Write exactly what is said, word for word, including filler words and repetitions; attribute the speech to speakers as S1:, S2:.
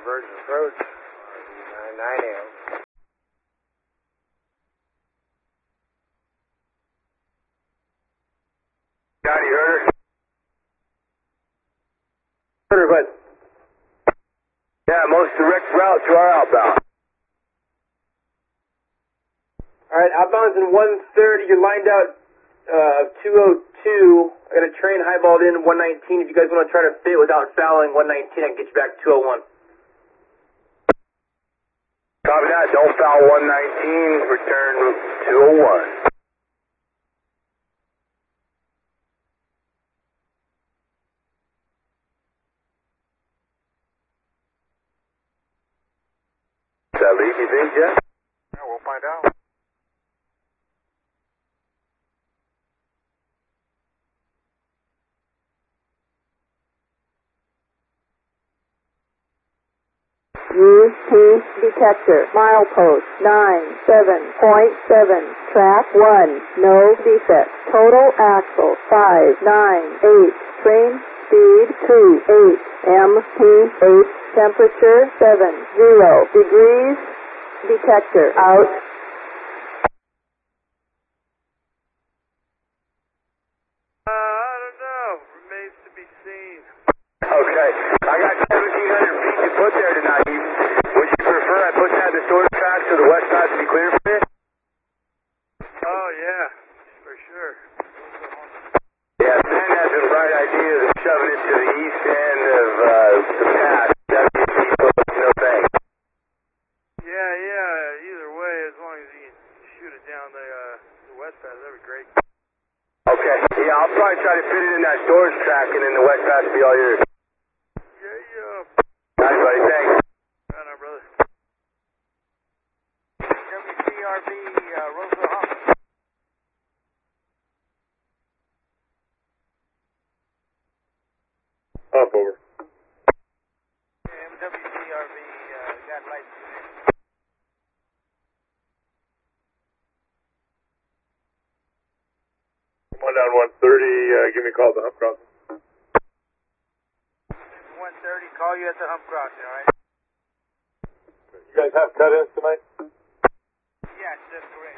S1: Virgin Approach, R V nine nine M.
S2: Johnny, heard her?
S1: Heard her, but...
S2: Yeah, most direct route to our outbound.
S1: Alright, outbound's in one thirty, you're lined out uh, two oh two. I got a train highballed in one nineteen. If you guys want to try to fit without fouling one nineteen, I can get you back two oh one.
S2: Copy that, don't foul one nineteen, return two oh one. Does that leave you think, Jeff?
S1: Yeah, we'll find out.
S3: Use T detector, milepost nine seven point seven, track one, no defect, total axle five nine eight, train speed two eight, M P eight, temperature seven zero degrees, detector out.
S1: Uh, I don't know, remains to be seen.
S2: Okay, I got seventeen hundred feet to put there tonight. Would you prefer I put that in the storage track so the west side to be clear for you?
S1: Oh, yeah, for sure.
S2: Yeah, Ben has the right idea of shoving it to the east end of uh, the pass. W P puts no thanks.
S1: Yeah, yeah, either way, as long as you can shoot it down the, uh, the west side, that'd be great.
S2: Okay, yeah, I'll probably try to fit it in that storage track and then the west pass will be all yours.
S1: Yeah, yeah.
S2: Nice, buddy, thanks.
S1: Right on, brother. W C R B, uh, Roseville Hump.
S2: Up over.
S1: Yeah, W C R B, uh, got lights in there.
S2: One down one thirty, uh, give me a call at the hump crossing.
S1: one thirty, call you at the hump crossing, alright?
S2: You guys have cut-ins tonight?
S1: Yes, that's correct.